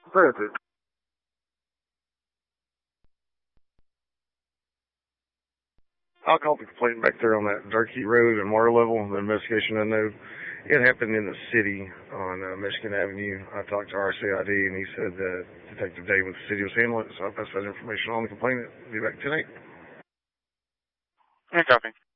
Granted. I'll call the complaint back there on that Darkey Road and water level, the investigation I know. It happened in the city on Michigan Avenue. I talked to RCID and he said that Detective Dave with the city was handling it, so I'll pass that information on the complainant. Be back tonight. Yeah, copy.